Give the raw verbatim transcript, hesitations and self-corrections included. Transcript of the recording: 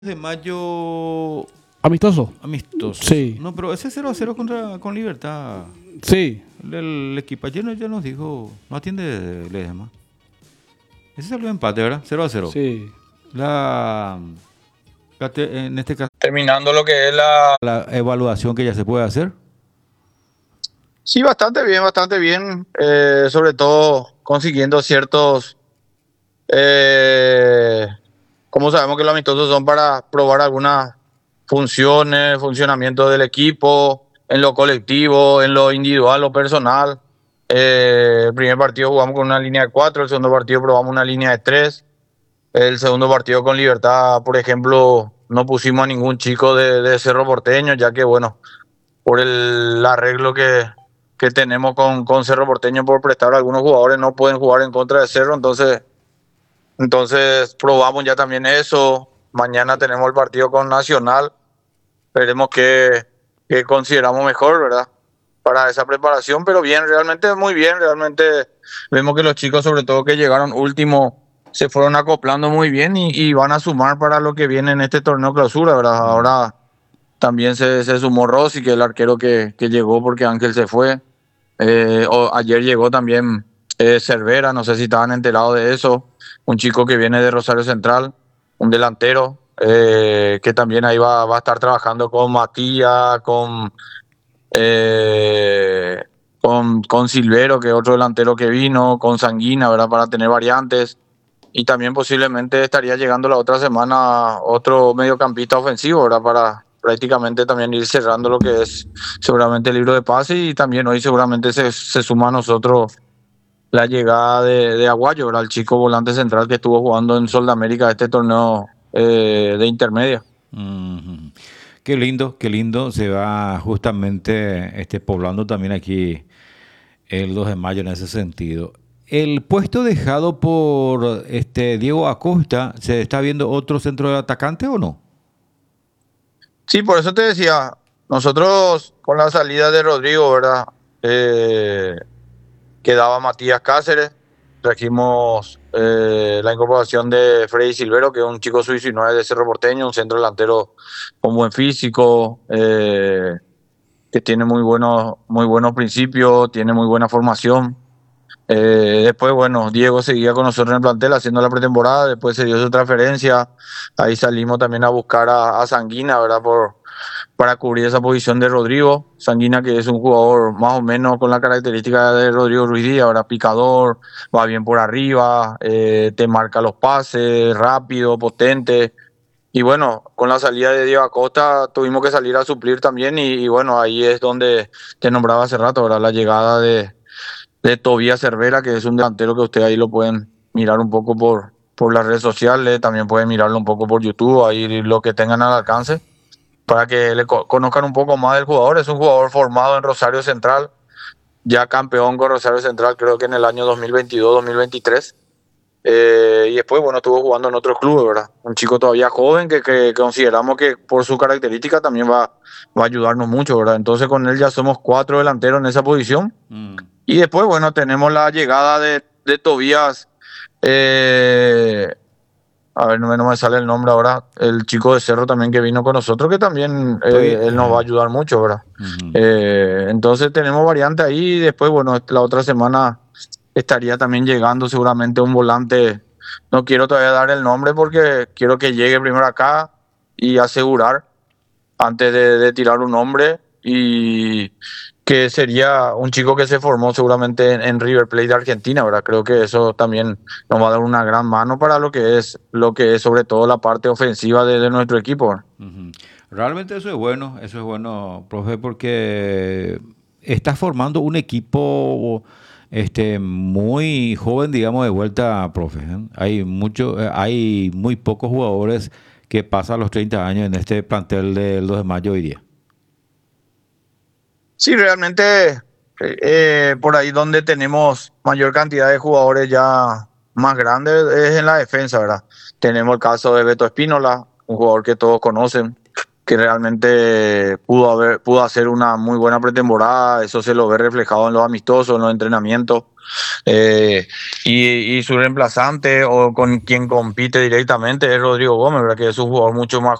De mayo ¿Amistoso? amistoso. Sí. No, pero ese cero a cero contra con Libertad. Sí. El, el equipo ayer no- ya nos dijo, no atiende Ledesma. Ese salió empate, ¿verdad? cero a cero. Sí. La, cate- en este caso, Terminando lo que es la... la evaluación que ya se puede hacer. Sí, bastante bien, bastante bien. Eh, sobre todo consiguiendo ciertos... Eh, como sabemos que los amistosos son para probar algunas funciones, funcionamiento del equipo, en lo colectivo, en lo individual o personal. Eh, el primer partido jugamos con una línea de cuatro, el segundo partido probamos una línea de tres. El segundo partido con Libertad, por ejemplo, no pusimos a ningún chico de, de Cerro Porteño, ya que, bueno, por el arreglo que, que tenemos con, con Cerro Porteño por prestar, algunos jugadores no pueden jugar en contra de Cerro, entonces, entonces probamos ya también eso. Mañana tenemos el partido con Nacional, veremos qué, qué consideramos mejor, ¿verdad? Para esa preparación, pero bien, realmente muy bien, realmente vemos que los chicos, sobre todo que llegaron último, se fueron acoplando muy bien y, y van a sumar para lo que viene en este torneo clausura, ¿verdad? Ahora también se, se sumó Rossi, que es el arquero que, que llegó porque Ángel se fue. Eh, o, ayer llegó también eh, Cervera, no sé si estaban enterados de eso, un chico que viene de Rosario Central, un delantero, eh, que también ahí va, va a estar trabajando con Matías, con, eh, con, con Silvero, que es otro delantero que vino, con Sanguina, ¿verdad? Para tener variantes. Y también posiblemente estaría llegando la otra semana otro mediocampista ofensivo, ¿verdad? Para prácticamente también ir cerrando lo que es seguramente el libro de pase, y también hoy seguramente se, se suma a nosotros la llegada de, de Aguayo, ¿verdad? El chico volante central que estuvo jugando en Sol de América este torneo eh, de intermedia. Ujú. Qué lindo, qué lindo. Se va justamente este, poblando también aquí el dos de mayo en ese sentido. El puesto dejado por este Diego Acosta, ¿se está viendo otro centro de atacante o no? Sí, por eso te decía, nosotros con la salida de Rodrigo, ¿verdad? Eh, quedaba Matías Cáceres, trajimos eh, la incorporación de Freddy Silvero, que es un chico suizo y no es de Cerro Porteño, un centro delantero con buen físico, eh, que tiene muy buenos, muy buenos principios, tiene muy buena formación. Eh, después, bueno, Diego seguía con nosotros en el plantel haciendo la pretemporada, después se dio su transferencia, ahí salimos también a buscar a, a Sanguina, ¿verdad? Por, para cubrir esa posición de Rodrigo. Sanguina, que es un jugador más o menos con la característica de Rodrigo Ruiz Díaz, ¿verdad? Picador, va bien por arriba, eh, te marca los pases, rápido, potente. Y bueno, con la salida de Diego Acosta tuvimos que salir a suplir también, y, y bueno, ahí es donde te nombraba hace rato, ¿verdad? La llegada de de Tobías Cervera, que es un delantero que ustedes ahí lo pueden mirar un poco por, por las redes sociales, también pueden mirarlo un poco por YouTube, ahí lo que tengan al alcance, para que le co- conozcan un poco más del jugador. Es un jugador formado en Rosario Central, ya campeón con Rosario Central, creo que en el año dos mil veintidós, dos mil veintitrés. Eh, y después, bueno, estuvo jugando en otros clubes, ¿verdad? Un chico todavía joven que, que consideramos que por su característica también va, va a ayudarnos mucho, ¿verdad? Entonces con él ya somos cuatro delanteros en esa posición. Mm. Y después, bueno, tenemos la llegada de, de Tobías, eh, a ver, no me, no me sale el nombre ahora, el chico de Cerro también que vino con nosotros, que también eh, Estoy, él nos va a eh, ayudar mucho, ¿verdad? ujú. Eh, entonces tenemos variante ahí, y después, bueno, la otra semana estaría también llegando seguramente un volante, no quiero todavía dar el nombre porque quiero que llegue primero acá y asegurar antes de, de tirar un nombre, y que sería un chico que se formó seguramente en, en River Plate de Argentina, ¿verdad? Creo que eso también nos va a dar una gran mano para lo que es, lo que es sobre todo la parte ofensiva de, de nuestro equipo, ¿verdad? Ujú. Realmente eso es bueno, eso es bueno, profe, porque está formando un equipo este, muy joven, digamos, de vuelta, profe, ¿eh? Hay mucho, eh, hay muy pocos jugadores que pasan los treinta años en este plantel del dos de mayo hoy día. Sí, realmente eh, eh, por ahí donde tenemos mayor cantidad de jugadores ya más grandes es en la defensa, ¿verdad? Tenemos el caso de Beto Espínola, un jugador que todos conocen, que realmente pudo haber, pudo hacer una muy buena pretemporada. Eso se lo ve reflejado en los amistosos, en los entrenamientos. Eh, y, y su reemplazante o con quien compite directamente es Rodrigo Gómez, ¿verdad? Que es un jugador mucho más